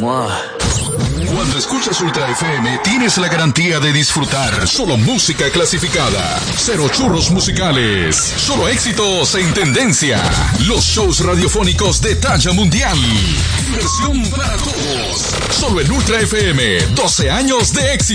Cuando escuchas Ultra FM, tienes la garantía de disfrutar solo música clasificada. Cero churros musicales. Solo éxitos en tendencia. Los shows radiofónicos de talla mundial. Diversión para todos. Solo en Ultra FM. 12 años de éxito.